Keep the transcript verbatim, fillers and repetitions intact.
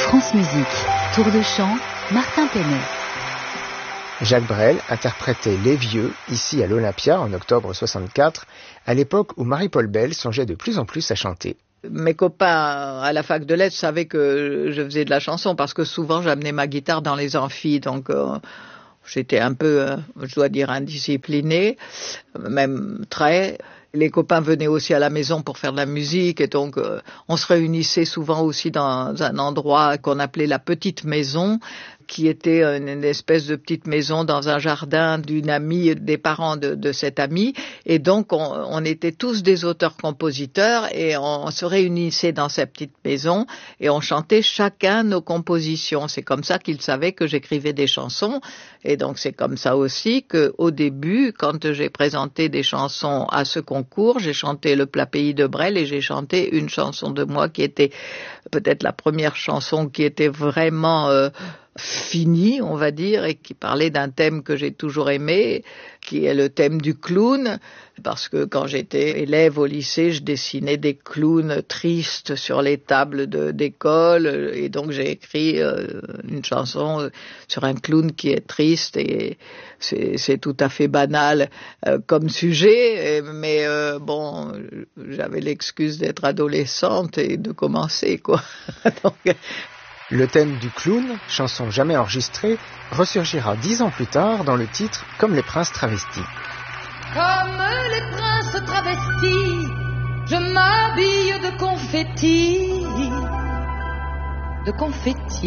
France Musique, tour de chant, Martin Penet. Jacques Brel interprétait Les Vieux, ici à l'Olympia, en octobre soixante-quatre, à l'époque où Marie-Paul Bell songeait de plus en plus à chanter. Mes copains à la fac de lettres savaient que je faisais de la chanson parce que souvent j'amenais ma guitare dans les amphis, donc euh, j'étais un peu, euh, je dois dire, indisciplinée, même très. Les copains venaient aussi à la maison pour faire de la musique et donc euh, on se réunissait souvent aussi dans un endroit qu'on appelait la petite maison, qui était une espèce de petite maison dans un jardin d'une amie, des parents de, de cette amie. Et donc, on, on était tous des auteurs-compositeurs et on, on se réunissait dans cette petite maison et on chantait chacun nos compositions. C'est comme ça qu'ils savaient que j'écrivais des chansons. Et donc, c'est comme ça aussi qu'au début, quand j'ai présenté des chansons à ce concours, j'ai chanté Le Plat Pays de Brel et j'ai chanté une chanson de moi qui était peut-être la première chanson qui était vraiment... Euh, fini, on va dire, et qui parlait d'un thème que j'ai toujours aimé, qui est le thème du clown, parce que quand j'étais élève au lycée, je dessinais des clowns tristes sur les tables de, d'école, et donc j'ai écrit euh, une chanson sur un clown qui est triste, et c'est, c'est tout à fait banal euh, comme sujet, et, mais euh, bon, j'avais l'excuse d'être adolescente et de commencer, quoi. donc, Le thème du clown, chanson jamais enregistrée, ressurgira dix ans plus tard dans le titre « Comme les princes travestis ». Comme les princes travestis, je m'habille de confettis, de confettis.